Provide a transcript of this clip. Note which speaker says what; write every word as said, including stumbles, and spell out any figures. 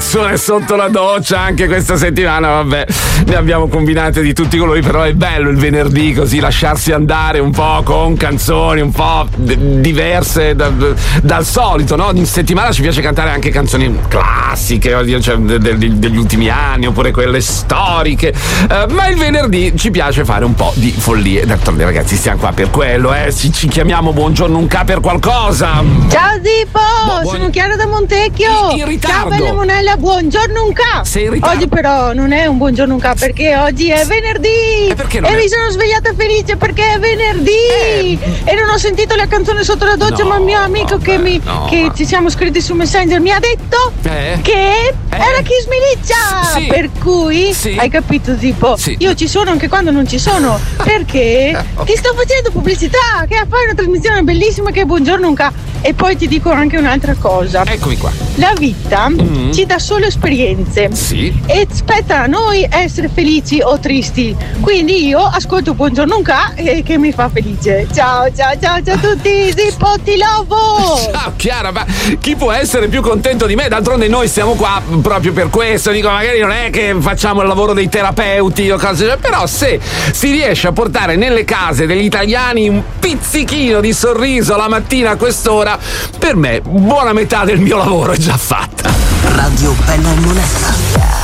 Speaker 1: canzone sotto la doccia anche questa settimana, vabbè, ne abbiamo combinate di tutti colori, però è bello il venerdì così lasciarsi andare un po' con canzoni un po' d- diverse da, d- dal solito, no? In settimana ci piace cantare anche canzoni classiche, cioè de- de- degli ultimi anni oppure quelle storiche, uh, ma il venerdì ci piace fare un po' di follie. D'altronde ragazzi stiamo qua per quello, eh? Ci, ci chiamiamo Buongiorno Unca per qualcosa.
Speaker 2: Ciao Zippo,
Speaker 1: Bu- buon...
Speaker 2: sono Chiara da Montecchio.
Speaker 1: In, in ritardo.
Speaker 2: Ciao bella Monella, buongiorno Unca.
Speaker 1: Sei in ritardo.
Speaker 2: Oggi però non è un buongiorno Unca perché oggi è venerdì.
Speaker 1: E perché non
Speaker 2: E
Speaker 1: è?
Speaker 2: mi sono svegliata felice perché è venerdì.
Speaker 1: Eh.
Speaker 2: E non ho sentito la canzone sotto la doccia,
Speaker 1: No,
Speaker 2: ma il mio amico
Speaker 1: vabbè,
Speaker 2: che, mi,
Speaker 1: no,
Speaker 2: che
Speaker 1: ma-
Speaker 2: ci siamo scritti su Messenger mi ha detto
Speaker 1: Eh?
Speaker 2: che
Speaker 1: Eh?
Speaker 2: era Kiss Me Liccia.
Speaker 1: Sì.
Speaker 2: Per cui,
Speaker 1: Sì.
Speaker 2: hai capito Zippo?
Speaker 1: Sì.
Speaker 2: Io ci sono anche quando non ci sono. Perché ti sto facendo pubblicità, che fai una trasmissione bellissima che è Buongiorno Unca. E poi ti dico anche un'altra cosa.
Speaker 1: Eccomi qua.
Speaker 2: La vita
Speaker 1: Mm.
Speaker 2: ci dà solo esperienze.
Speaker 1: Sì.
Speaker 2: E spetta a noi essere felici o tristi. Quindi io ascolto Buongiorno Unca e che mi fa felice. Ciao, ciao, ciao, ciao a tutti. Zippo, ti lovo.
Speaker 1: Ciao Chiara, ma chi può essere più contento di me? D'altronde noi siamo qua proprio per questo. Dico, magari non è che facciamo il lavoro dei terapeuti o cose, però se si riesce a portare nelle case degli italiani un pizzichino di sorriso la mattina a quest'ora, per me buona metà del mio lavoro è già fatta.
Speaker 3: Radio Bella e Monella.